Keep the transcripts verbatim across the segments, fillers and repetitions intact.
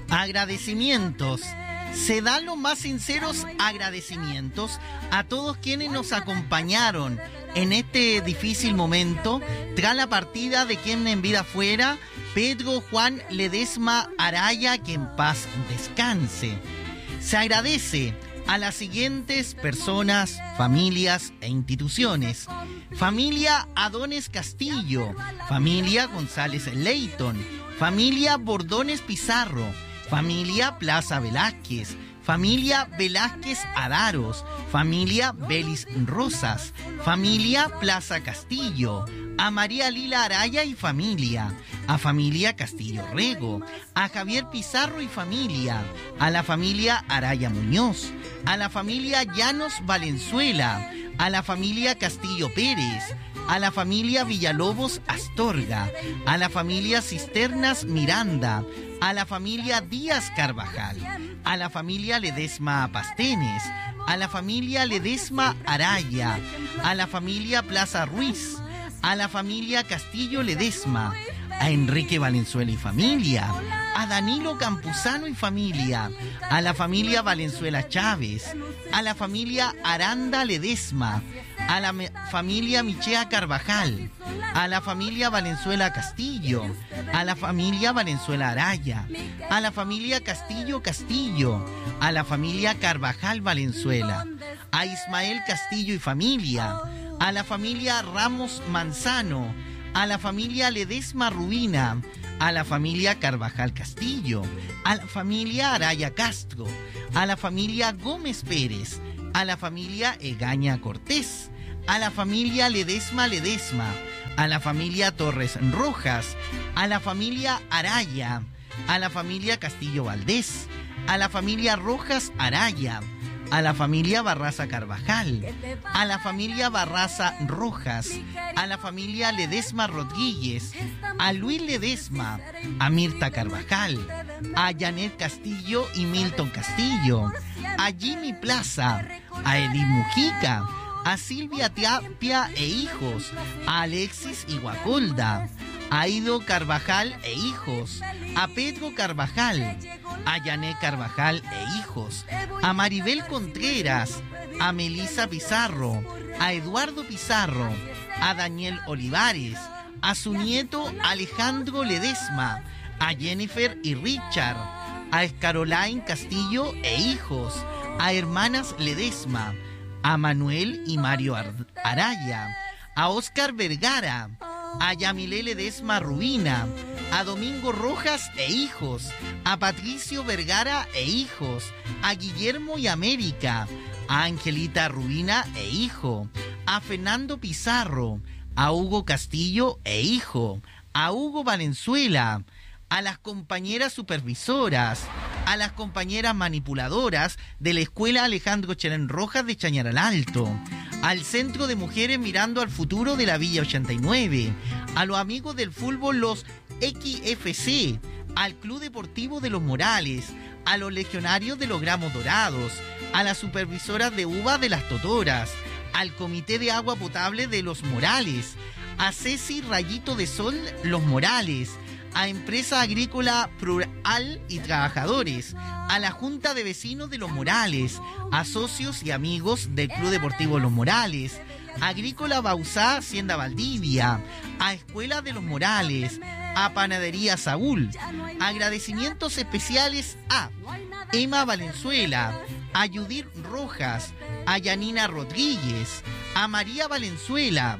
Agradecimientos. Se dan los más sinceros agradecimientos a todos quienes nos acompañaron en este difícil momento tras la partida de quien en vida fuera, Pedro Juan Ledesma Araya, que en paz descanse. Se agradece a las siguientes personas, familias e instituciones. Familia Adones Castillo, familia González Leighton, familia Bordones Pizarro, familia Plaza Velázquez, familia Velázquez Adaros, familia Belis Rosas, familia Plaza Castillo, a María Lila Araya y familia, a familia Castillo Rego, a Javier Pizarro y familia, a la familia Araya Muñoz, a la familia Llanos Valenzuela, a la familia Castillo Pérez, a la familia Villalobos Astorga, a la familia Cisternas Miranda, a la familia Díaz Carvajal, a la familia Ledesma Pastenes, a la familia Ledesma Araya, a la familia Plaza Ruiz, a la familia Castillo Ledesma, a Enrique Valenzuela y familia, a Danilo Campuzano y familia, a la familia Valenzuela Chávez, a la familia Aranda Ledesma, a la me- familia Michea Carvajal, a la familia Valenzuela Castillo, a la familia Valenzuela Araya, a la familia Castillo Castillo, a la familia Carvajal Valenzuela, a Ismael Castillo y familia, a la familia Ramos Manzano, a la familia Ledesma Rubina, a la familia Carvajal Castillo, a la familia Araya Castro, a la familia Gómez Pérez, a la familia Egaña Cortés, a la familia Ledesma Ledesma, a la familia Torres Rojas, a la familia Araya, a la familia Castillo Valdés, a la familia Rojas Araya, a la familia Barraza Carvajal, a la familia Barraza Rojas, a la familia Ledesma Rodríguez, a Luis Ledesma, a Mirta Carvajal, a Janet Castillo y Milton Castillo, a Jimmy Plaza, a Edith Mujica, a Silvia Tapia e hijos, a Alexis Iguacolda, a Ido Carvajal e hijos, a Pedro Carvajal, a Yané Carvajal e hijos, a Maribel Contreras, a Melisa Pizarro, a Eduardo Pizarro, a Daniel Olivares, a su nieto Alejandro Ledesma, a Jennifer y Richard, a Caroline Castillo e hijos, a hermanas Ledesma, a Manuel y Mario Araya, a Oscar Vergara, a Yamilé Ledesma Rubina, a Domingo Rojas e hijos, a Patricio Vergara e hijos, a Guillermo y América, a Angelita Rubina e hijo, a Fernando Pizarro, a Hugo Castillo e hijo, a Hugo Valenzuela, a las compañeras supervisoras, a las compañeras manipuladoras de la Escuela Alejandro Cherén Rojas de Chañaral Alto, al Centro de Mujeres Mirando al Futuro de la Villa ochenta y nueve, a los amigos del fútbol los X F C, al Club Deportivo de los Morales, a los legionarios de los Gramos Dorados, a las supervisoras de uva de las Totoras, al Comité de Agua Potable de los Morales, a Ceci Rayito de Sol Los Morales, a Empresa Agrícola Plural y Trabajadores, a la Junta de Vecinos de Los Morales, a socios y amigos del Club Deportivo Los Morales, Agrícola Bauzá Hacienda Valdivia, a Escuela de Los Morales, a Panadería Saúl. Agradecimientos especiales a Emma Valenzuela, a Judith Rojas, a Yanina Rodríguez, a María Valenzuela,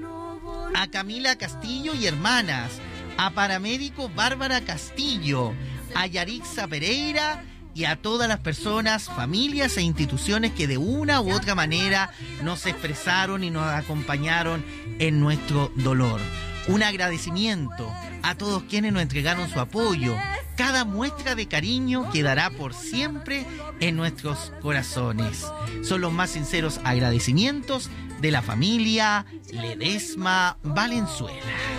a Camila Castillo y hermanas, a Paramédico Bárbara Castillo, a Yarixa Pereira y a todas las personas, familias e instituciones que de una u otra manera nos expresaron y nos acompañaron en nuestro dolor. Un agradecimiento a todos quienes nos entregaron su apoyo. Cada muestra de cariño quedará por siempre en nuestros corazones. Son los más sinceros agradecimientos de la familia Ledesma Valenzuela.